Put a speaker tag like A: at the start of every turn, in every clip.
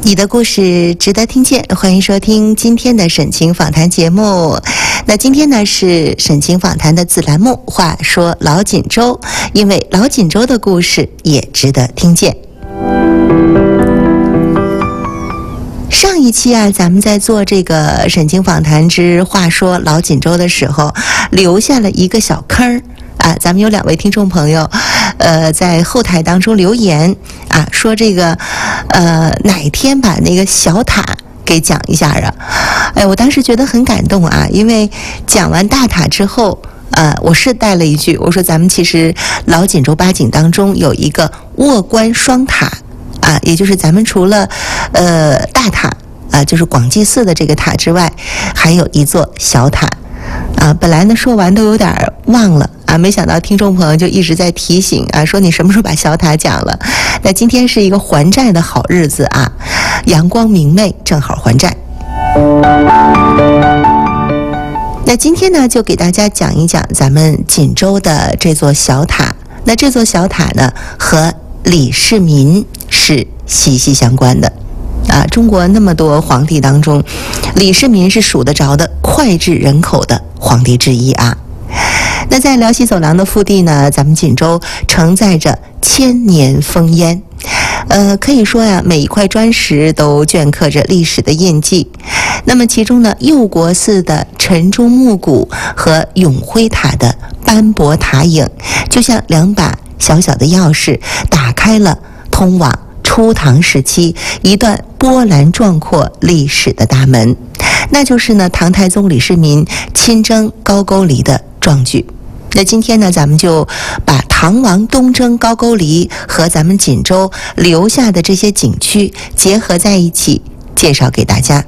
A: 你的故事值得听见，欢迎收听今天的沈清访谈节目。那今天呢是沈清访谈的子栏目，话说老锦州，因为老锦州的故事也值得听见。上一期啊，咱们在做这个沈清访谈之话说老锦州的时候，留下了一个小坑儿啊，咱们有2位听众朋友在后台当中留言啊，说这个哪天把那个小塔给讲一下啊。哎，我当时觉得很感动啊，因为讲完大塔之后我是带了一句，我说咱们其实老锦州八景当中有一个卧关双塔啊，也就是咱们除了大塔啊，就是广济寺的这个塔之外，还有一座小塔啊。本来呢说完都有点忘了啊，没想到听众朋友就一直在提醒啊，说你什么时候把小塔讲了？那今天是一个还债的好日子啊，阳光明媚，正好还债。那今天呢，就给大家讲一讲咱们锦州的这座小塔。那这座小塔呢，和李世民是息息相关的啊。中国那么多皇帝当中，李世民是数得着的脍炙人口的皇帝之一啊。那在辽西走廊的腹地呢，咱们锦州承载着千年烽烟，可以说呀，每一块砖石都镌刻着历史的印记。那么其中呢，佑国寺的晨钟暮鼓和永辉塔的斑驳塔影，就像2把小小的钥匙，打开了通往初唐时期一段波澜壮阔历史的大门，那就是呢唐太宗李世民亲征高句丽的壮举。那今天呢，咱们就把唐王东征高句丽和咱们锦州留下的这些景区结合在一起，介绍给大家。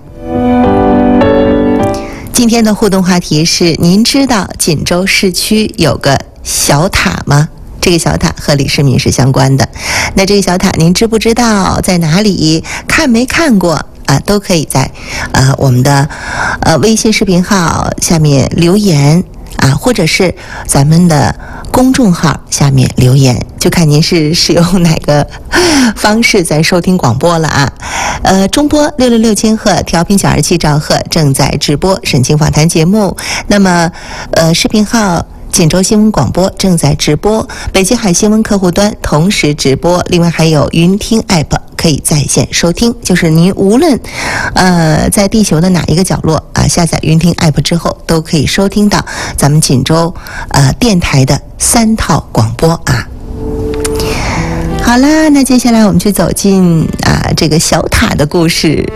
A: 今天的互动话题是：您知道锦州市区有个小塔吗？这个小塔和李世民是相关的。那这个小塔您知不知道在哪里？看没看过啊？都可以在我们的微信视频号下面留言啊，或者是咱们的公众号下面留言，就看您是使用哪个方式在收听广播了啊。中波666千赫，调频927兆赫，正在直播沈清访谈节目。那么视频号锦州新闻广播正在直播，北京海新闻客户端同时直播，另外还有云听 app 可以在线收听，就是您无论在地球的哪一个角落啊，下载云听 app 之后都可以收听到咱们锦州电台的3套广播啊。好啦，那接下来我们去走进这个小塔的故事。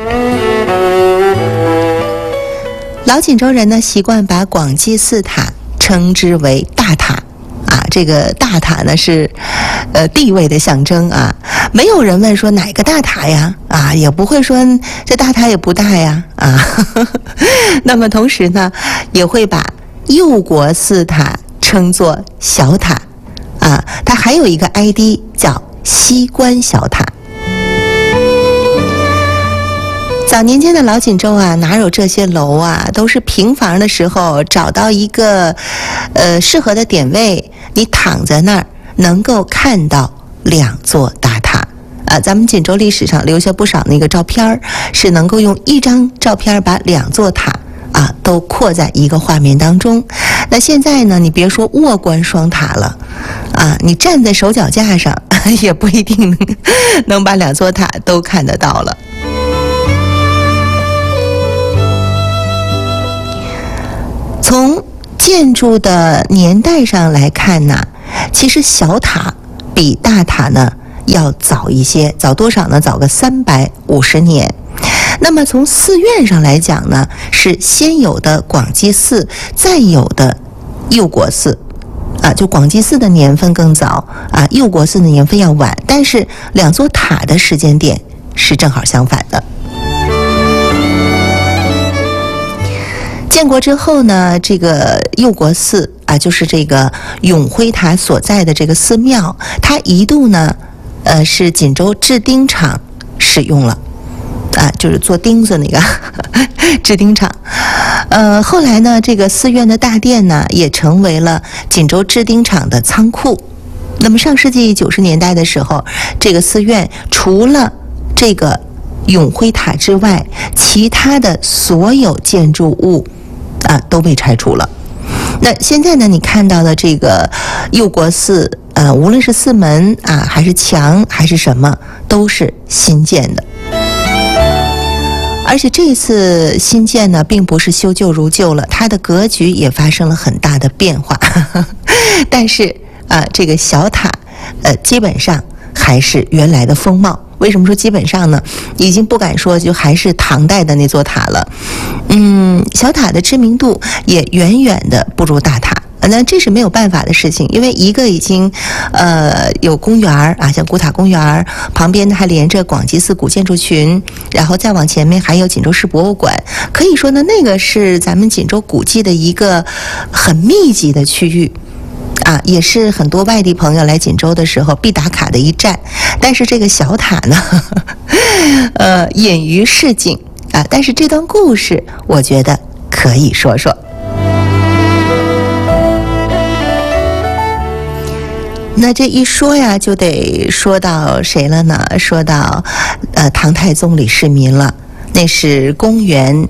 A: 老锦州人呢习惯把广济寺塔称之为大塔啊，这个大塔呢是地位的象征啊，没有人问说哪个大塔呀啊，也不会说这大塔也不大呀啊。那么同时呢，也会把佑国寺塔称作小塔啊，它还有一个 ID 叫西关小塔。早年间的老锦州啊，哪有这些楼啊，都是平房的时候找到一个适合的点位，你躺在那儿能够看到2座大塔啊。咱们锦州历史上留下不少那个照片，是能够用一张照片把2座塔啊都扩在一个画面当中。那现在呢，你别说卧关双塔了啊，你站在手脚架上也不一定能把2座塔都看得到了。从建筑的年代上来看呢，其实小塔比大塔呢要早一些，早多少呢？早个350年。那么从寺院上来讲呢，是先有的广济寺，再有的佑国寺啊，就广济寺的年份更早啊，佑国寺的年份要晚，但是2座塔的时间点是正好相反的。建国之后呢，这个佑国寺啊，就是这个永辉塔所在的这个寺庙，它一度呢，是锦州制钉厂使用了，啊，就是做钉子那个制钉厂。后来呢，这个寺院的大殿呢，也成为了锦州制钉厂的仓库。那么上世纪90年代的时候，这个寺院除了这个永辉塔之外，其他的所有建筑物都被拆除了。那现在呢，你看到的这个佑国寺，无论是寺门还是墙还是什么，都是新建的。而且这次新建呢，并不是修旧如旧了，它的格局也发生了很大的变化。但是这个小塔，基本上还是原来的风貌。为什么说基本上呢？已经不敢说就还是唐代的那座塔了。小塔的知名度也远远的不如大塔。那这是没有办法的事情，因为一个已经有公园像古塔公园，旁边呢还连着广济寺古建筑群，然后再往前面还有锦州市博物馆，可以说呢那个是咱们锦州古迹的一个很密集的区域也是很多外地朋友来锦州的时候必打卡的一站。但是这个小塔呢隐于市井但是这段故事我觉得可以说说。那这一说呀，就得说到谁了呢？说到唐太宗李世民了。那是公元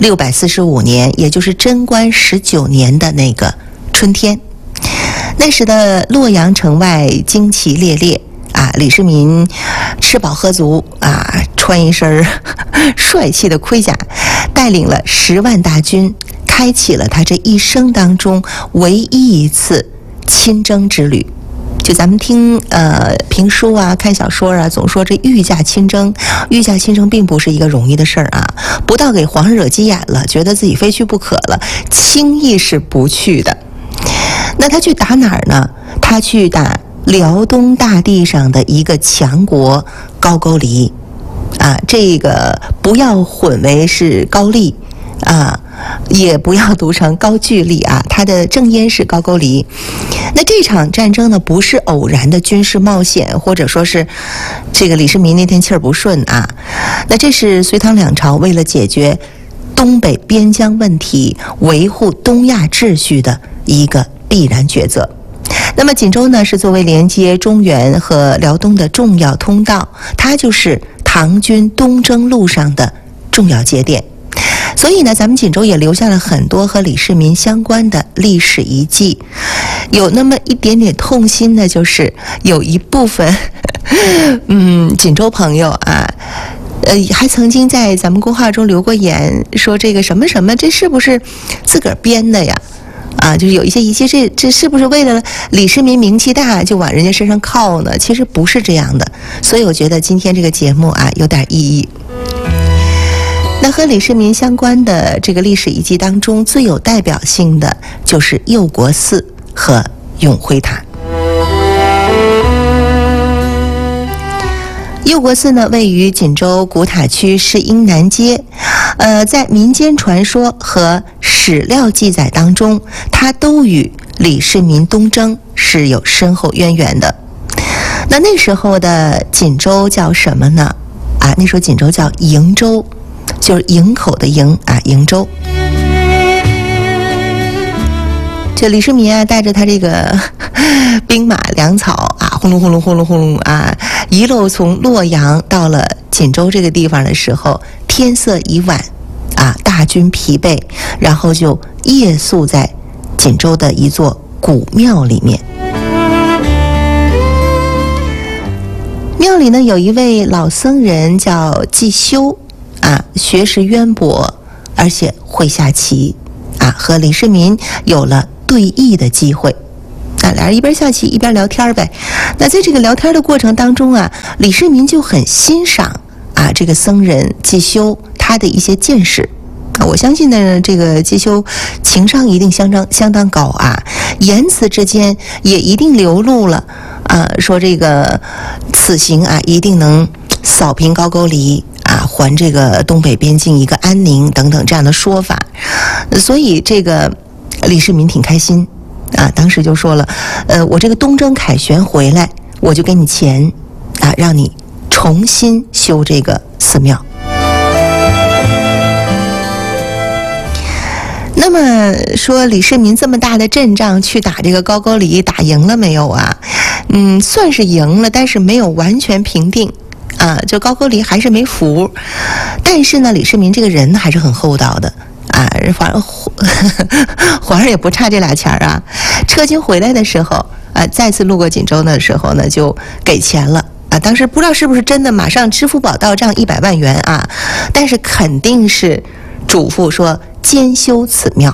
A: 645年，也就是贞观19年的那个春天。那时的洛阳城外旌旗猎猎李世民吃饱喝足穿一身帅气的盔甲，带领了10万大军，开启了他这一生当中唯一一次亲征之旅。就咱们听评书看小说总说这御驾亲征，御驾亲征并不是一个容易的事儿不到给皇上惹急眼了，觉得自己非去不可了，轻易是不去的。那他去打哪儿呢？他去打辽东大地上的一个强国高句丽这个不要混为是高丽也不要读成高句丽它的正音是高句丽。那这场战争呢，不是偶然的军事冒险，或者说是这个李世民那天气儿不顺那这是隋唐两朝为了解决东北边疆问题，维护东亚秩序的一个必然抉择。那么锦州呢，是作为连接中原和辽东的重要通道，它就是唐军东征路上的重要节点。所以呢，咱们锦州也留下了很多和李世民相关的历史遗迹。有那么一点点痛心的，就是有一部分锦州朋友还曾经在咱们公号中留过言，说这个什么什么，这是不是自个儿编的呀？就是有一些遗迹，这是不是为了李世民名气大就往人家身上靠呢？其实不是这样的。所以我觉得今天这个节目有点意义。那和李世民相关的这个历史遗迹当中，最有代表性的就是佑国寺和永辉塔。佑国寺呢，位于锦州古塔区市英南街。在民间传说和史料记载当中，它都与李世民东征是有深厚渊源的。那时候的锦州叫什么呢？那时候锦州叫营州，就是营口的营营州。这李世民带着他这个兵马粮草轰隆轰隆轰隆轰隆一路从洛阳到了锦州这个地方的时候，天色已晚大军疲惫，然后就夜宿在锦州的一座古庙里面。庙里呢有一位老僧人叫季修学识渊博，而且会下棋和李世民有了对弈的机会俩人一边下棋一边聊天呗。那在这个聊天的过程当中李世民就很欣赏这个僧人季修他的一些见识我相信呢，这个季修情商一定相当高言辞之间也一定流露了说这个此行一定能扫平高句丽还这个东北边境一个安宁等等这样的说法。所以这个李世民挺开心当时就说了我这个东征凯旋回来，我就给你钱让你重新修这个寺庙。那么说李世民这么大的阵仗去打这个高句丽，打赢了没有算是赢了，但是没有完全平定啊，就高句丽还是没服。但是呢，李世民这个人还是很厚道的啊，皇上也不差这俩钱啊。撤军回来的时候啊，再次路过锦州的时候呢，就给钱了啊。当时不知道是不是真的，马上支付宝到账100万元啊，但是肯定是嘱咐说兼修此庙。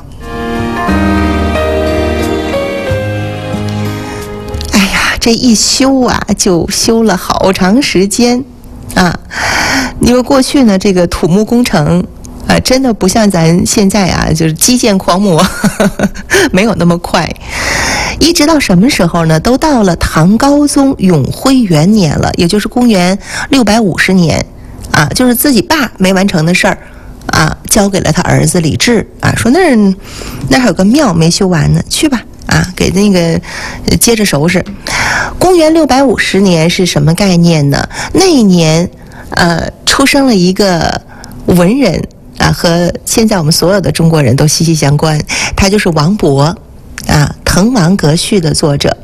A: 哎呀，这一修啊，就修了好长时间啊。因为过去呢，这个土木工程真的不像咱现在啊，就是基建狂魔没有那么快。一直到什么时候呢？都到了唐高宗永徽元年了，也就是公元650年啊，就是自己爸没完成的事儿啊，交给了他儿子李治啊，说那还有个庙没修完呢，去吧啊，给那个接着收拾。公元650年是什么概念呢？那一年出生了一个文人啊，和现在我们所有的中国人都息息相关，他就是王勃啊，《滕王阁序》的作者。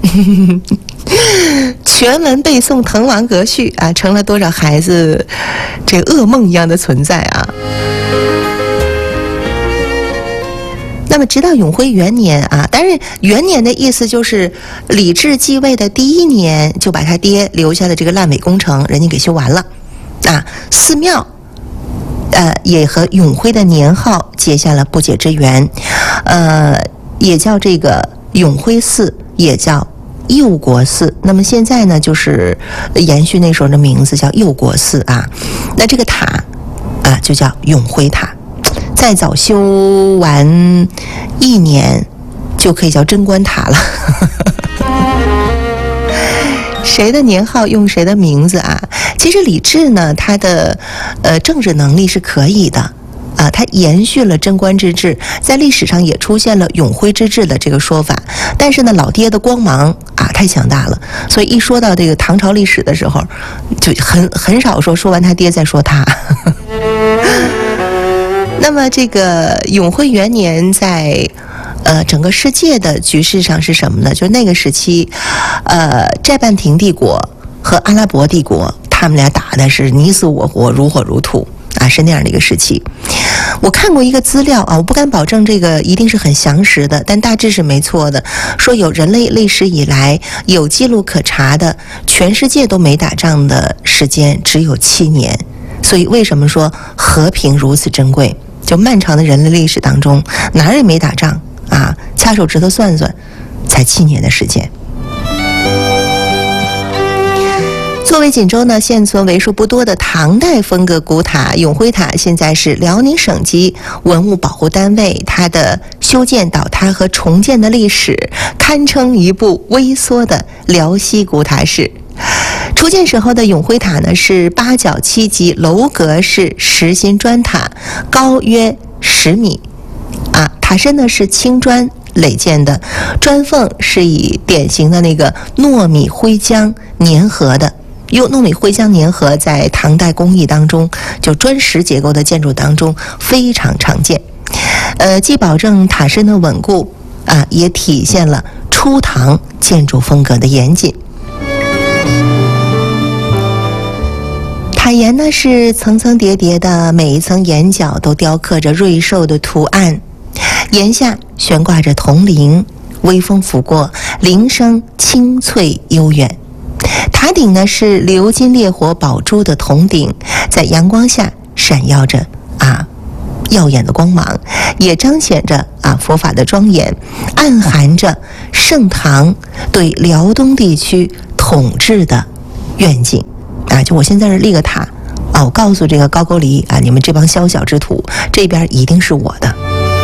A: 全文背诵《滕王阁序》啊，成了多少孩子这噩梦一样的存在啊。那么直到永徽元年啊，但是元年的意思就是李治继位的第1年就把他爹留下的这个烂尾工程人家给修完了啊，寺庙也和永徽的年号结下了不解之缘，也叫这个永徽寺，也叫佑国寺。那么现在呢，就是延续那时候的名字叫佑国寺啊。那这个塔啊，就叫永徽塔。再早修完1年，就可以叫贞观塔了。谁的年号用谁的名字啊？其实李治呢，他的政治能力是可以的啊，他延续了贞观之治，在历史上也出现了永徽之治的这个说法。但是呢，老爹的光芒啊太强大了，所以一说到这个唐朝历史的时候，就很少说完他爹再说他。那么这个永徽元年在整个世界的局势上是什么呢？就是那个时期，寨半亭帝国和阿拉伯帝国，他们俩打的是你死我活，如火如荼啊，是那样的一个时期。我看过一个资料啊，我不敢保证这个一定是很详实的，但大致是没错的。说有人类历史以来有记录可查的，全世界都没打仗的时间只有7年。所以为什么说和平如此珍贵？就漫长的人类历史当中，哪儿也没打仗啊，掐手指头算算，才7年的时间。作为锦州呢现存为数不多的唐代风格古塔，永徽塔现在是辽宁省级文物保护单位，它的修建、倒塌和重建的历史堪称一部微缩的辽西古塔史。初建时候的永徽塔呢是8角7级楼阁式实心砖塔，高约10米啊，塔身呢是青砖垒建的，砖缝是以典型的那个糯米灰浆粘合的。用糯米灰浆粘合在唐代工艺当中，就砖石结构的建筑当中非常常见。既保证塔身的稳固啊，也体现了初唐建筑风格的严谨。塔檐呢是层层叠叠的，每一层檐角都雕刻着瑞兽的图案，檐下悬挂着铜铃，微风拂过，铃声清脆悠远。塔顶呢是鎏金烈火宝珠的铜鼎，在阳光下闪耀着耀眼的光芒，也彰显着佛法的庄严，暗含着盛唐对辽东地区统治的愿景就我现在这立个塔我告诉这个高句丽你们这帮宵小之徒，这边一定是我的。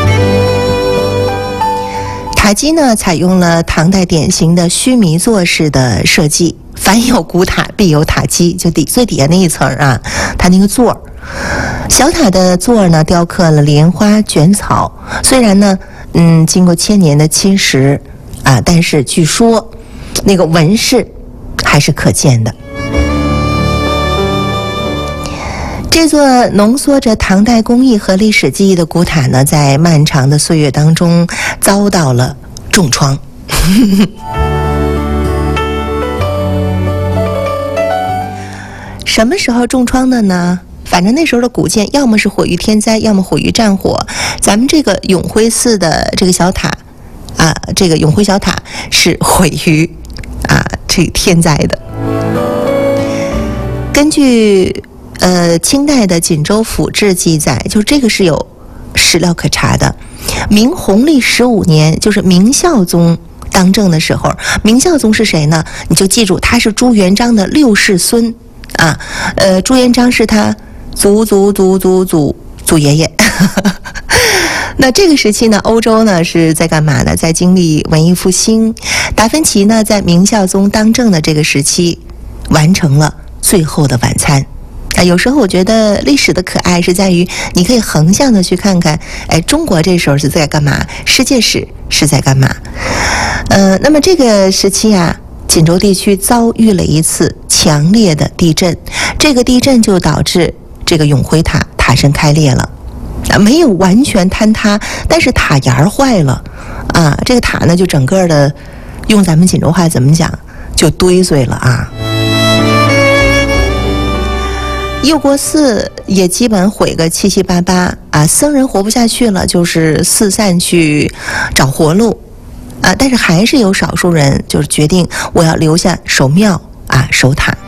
A: 塔基呢采用了唐代典型的须弥座式的设计，凡有古塔必有塔基，就最底下那一层它那个座小塔的座呢雕刻了莲花卷草，虽然呢经过1000年的侵蚀但是据说那个纹饰还是可见的。这座浓缩着唐代工艺和历史记忆的古塔呢，在漫长的岁月当中遭到了重创。 什么时候重创的呢？反正那时候的古建要么是毁于天灾，要么毁于战火。咱们这个永徽寺的这个小塔啊，这个永徽小塔是毁于这个天灾的。根据清代的锦州府志记载，就这个是有史料可查的。明弘历15年，就是明孝宗当政的时候，明孝宗是谁呢？你就记住，他是朱元璋的6世孙啊。朱元璋是他祖爷爷。那这个时期呢，欧洲呢是在干嘛呢？在经历文艺复兴。达芬奇呢，在明孝宗当政的这个时期，完成了《最后的晚餐》。有时候我觉得历史的可爱是在于，你可以横向的去看看，中国这时候是在干嘛？世界史是在干嘛？那么这个时期啊，锦州地区遭遇了一次强烈的地震，这个地震就导致这个永徽塔塔身开裂了，没有完全坍塌，但是塔檐坏了啊，这个塔呢就整个的，用咱们锦州话怎么讲，就堆碎了啊。佑国寺也基本毁个七七八八啊，僧人活不下去了，就是四散去找活路啊，但是还是有少数人就是决定我要留下守庙啊，守塔。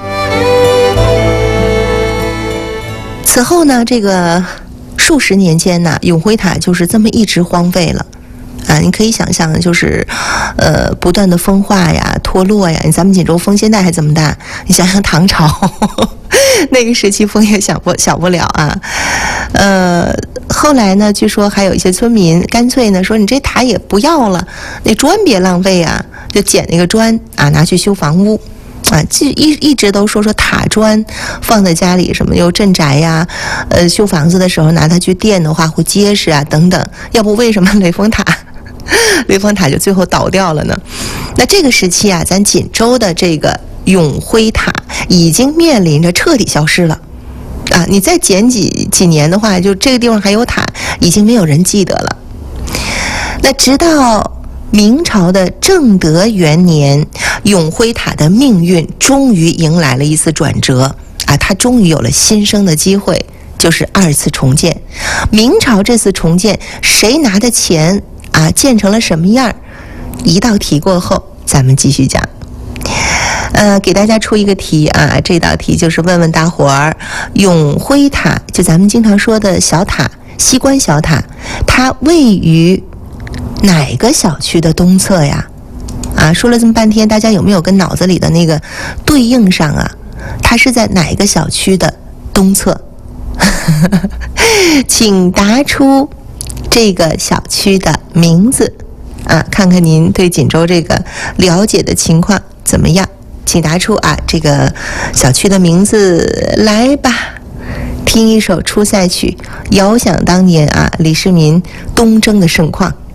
A: 此后呢，这个数十年间呢，永徽塔就是这么一直荒废了啊。你可以想象，就是不断的风化呀、脱落呀。咱们锦州风现在还这么大，你想想唐朝那个时期风也小不了啊。后来呢，据说还有一些村民干脆呢说，你这塔也不要了，那砖别浪费啊，就捡那个砖啊拿去修房屋啊。一直都说塔砖放在家里什么又镇宅呀，修房子的时候拿它去垫的话会结实啊等等。要不为什么雷峰塔就最后倒掉了呢？那这个时期啊，咱锦州的这个永徽塔已经面临着彻底消失了啊！你再减几年的话，就这个地方还有塔，已经没有人记得了。那直到明朝的正德元年，永徽塔的命运终于迎来了一次转折啊！它终于有了新生的机会，就是2次重建。明朝这次重建，谁拿的钱啊？建成了什么样？一道题过后，咱们继续讲。给大家出一个题啊，这道题就是问问大伙儿，永徽塔就咱们经常说的小塔，西关小塔，它位于哪个小区的东侧呀？啊，说了这么半天，大家有没有跟脑子里的那个对应上啊？它是在哪个小区的东侧？请答出这个小区的名字啊，看看您对锦州这个了解的情况怎么样？请答出啊这个小区的名字来吧。听一首出塞曲，遥想当年啊李世民东征的盛况。